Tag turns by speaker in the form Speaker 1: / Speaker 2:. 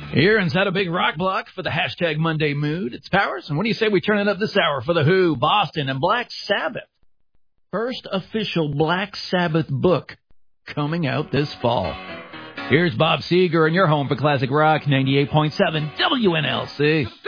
Speaker 1: Here inside a big rock block for the hashtag Monday Mood. It's Powers. And what do you say we turn it up this hour for The Who, Boston, and Black Sabbath? First official Black Sabbath book coming out this fall. Here's Bob Seger and your home for classic rock, 98.7 WNLC.